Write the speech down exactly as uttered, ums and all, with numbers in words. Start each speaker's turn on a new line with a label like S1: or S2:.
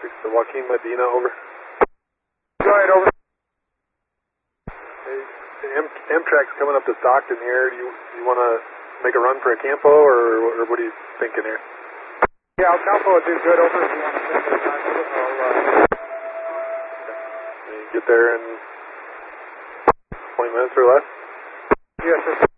S1: six to Joaquin Medina, over.
S2: Go ahead, over.
S1: Hey, Am Amtrak's coming up to Stockton here. Do you, you want to make a run for a Campo, or, or what are you thinking here?
S2: Yeah, El Campo will do good, over. If you want to send it back to it, I'll, uh...
S1: You get there in twenty minutes or less?
S2: Yes, sir.